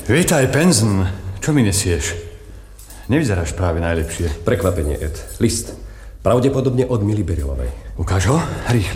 Vítaj, Penson. Čo mi nesieš? Nevyzeráš práve najlepšie. Prekvapenie, Ed. List. Pravdepodobne od Milly Berrylovej. Ukáž ho? Rýchle.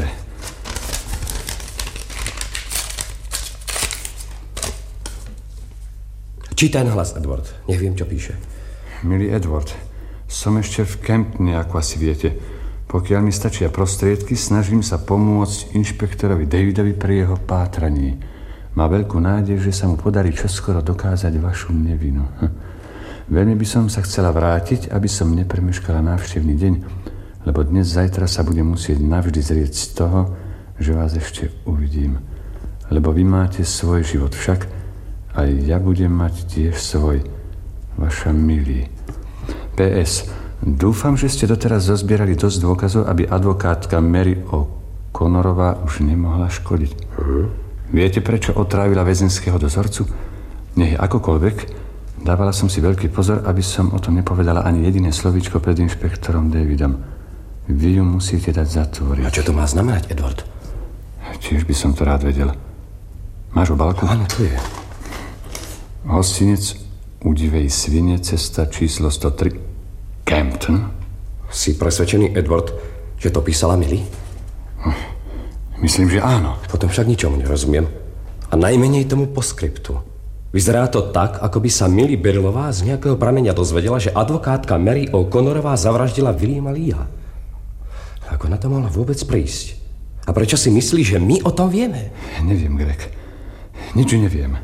Čítaj na hlas, Edward. Nech viem, čo píše. Milý Edward, som ešte v Kemptone, ako asi viete. Pokiaľ mi stačia prostriedky, snažím sa pomôcť inšpektorovi Davidovi pri jeho pátraní. Má veľkú nádej, že sa mu podarí čoskoro dokázať vašu nevinu. Veľmi by som sa chcela vrátiť, aby som nepremeškala návštevný deň, lebo dnes, zajtra sa budem musieť navždy zrieť z toho, že vás ešte uvidím. Lebo vy máte svoj život, však aj ja budem mať tiež svoj. Vaša Milly. PS. Dúfam, že ste doteraz zozbierali dosť dôkazov, aby advokátka Mary O'Connorová už nemohla škodiť. Viete, prečo otrávila väzenského dozorcu? Nech je akokoľvek, dávala som si veľký pozor, aby som o tom nepovedala ani jediné slovíčko pred inšpektorom Davidom. Vy ju musíte dať zatvoriť. A čo to má znamenať, Edward? Tiež by som to rád vedel. Máš obálku? Áno, tu je. Hostinec Udivej svine, cesta číslo 103, Kempton. Si presvedčený, Edward, že to písala Milly? Myslím, že áno. Potom však ničomu nerozumiem. A najmenej tomu postscriptu. Vyzerá to tak, ako by sa Milly Berrylová z nejakého prameňa dozvedela, že advokátka Mary O'Connorová zavraždila Williama Leeha. Ako na to mohla vôbec prísť? A prečo si myslí, že my o tom vieme? Neviem, Greg. Nič neviem.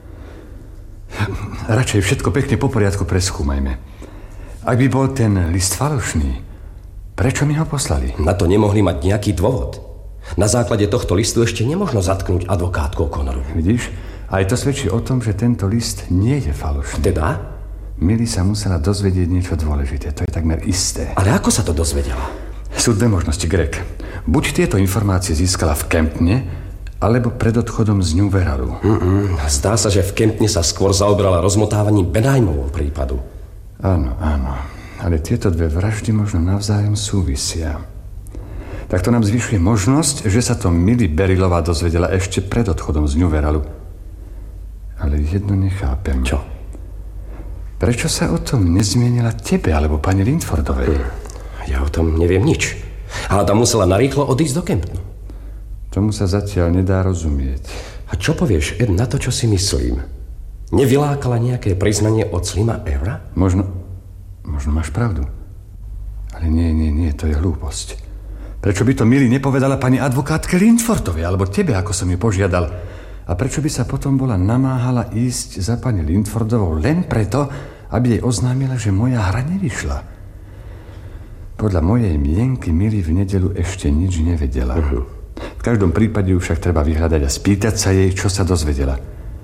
Radšej všetko pekne po poriadku preskúmajme. Ak by bol ten list falošný, prečo mi ho poslali? Na to nemohli mať nejaký dôvod. Na základe tohto listu ešte nemožno zatknúť advokátku O'Connoru. Vidíš? Aj to svedčí o tom, že tento list nie je falošný. Teda? Milly sa musela dozvedieť niečo dôležité. To je takmer isté. Ale ako sa to dozvedela? Sú dve možnosti, Greg. Buď tieto informácie získala v Kemptone, alebo pred odchodom z New Veralu. Zdá sa, že v Kemptone sa skôr zaoberala rozmotávaním Benheimovho prípadu. Áno, áno. Ale tieto dve vraždy možno navzájom súvisia. Tak to nám zvyšuje možnosť, že sa to Milly Berrylová dozvedela ešte pred odchodom z New Veralu. Ale jedno nechápem. Čo? Prečo sa o tom nezmienila tebe alebo pani Linfordovej? Ja o tom neviem nič. Ale tam musela narýchlo odísť do Kemptonu. Tomu sa zatiaľ nedá rozumieť. A čo povieš, Ed, na to, čo si myslím? Nevylákala nejaké priznanie od Slima Evera? Možno máš pravdu. Ale nie, to je hlúposť. Prečo by to Milly nepovedala pani advokátke Linfordovej, alebo tebe, ako som ju požiadal? A prečo by sa potom bola namáhala ísť za pani Linfordovou len preto, aby jej oznámila, že moja hra nevyšla? Podľa mojej mienky Milly v nedeľu ešte nič nevedela. V každom prípade ju však treba vyhľadať a spýtať sa jej, čo sa dozvedela.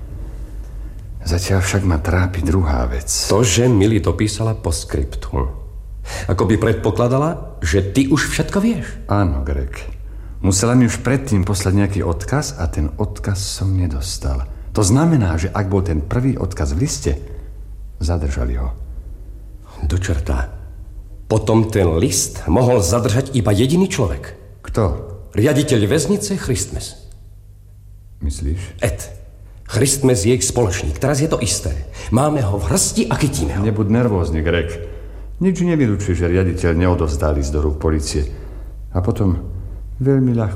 Zatiaľ však ma trápi druhá vec. To, že Milly to písala po skriptu. Ako by predpokladala, že ty už všetko vieš. Áno, Greg. Musela mi už predtým poslať nejaký odkaz a ten odkaz som nedostal. To znamená, že ak bol ten prvý odkaz v liste, zadržali ho. Do čerta. Potom ten list mohol zadržať iba jediný človek. Kto? Riaditeľ väznice Christmas. Myslíš? Ed. Christmas je ich spoločník. Teraz je to isté. Máme ho v hrsti a chytíme ho. Nebuď nervózny, Greg. Nič nevylučuje, že riaditeľ neodovzdal list do rúk polície. A potom veľmi ľahko